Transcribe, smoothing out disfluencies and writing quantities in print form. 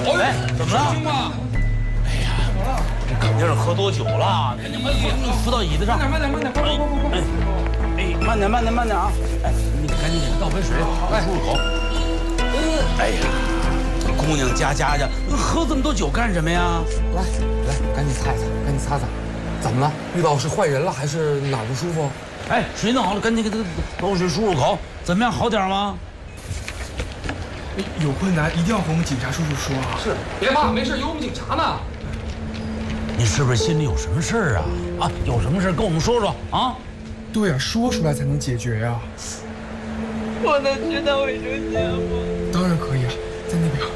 哎，怎么了？哎呀，这肯定是喝多酒了。赶紧把你扶到椅子上。 慢点， 哎，慢点啊！哎，你赶紧给他倒杯水，漱漱口。哎呀，姑娘家家的，喝这么多酒干什么呀？ 来，赶紧擦擦，怎么了？遇到是坏人了，还是哪不舒服？ 哎，水弄好了，赶紧给他倒水漱漱口。怎么样，好点吗？ 有困难一定要和我们警察叔叔说啊！ 是，别怕，没事，有我们警察呢。 你是不是心里有什么事儿啊？啊，有什么事跟我们说说啊？ 对啊，说出来才能解决呀。 我能去趟卫生间吗？ 当然可以啊，在那边。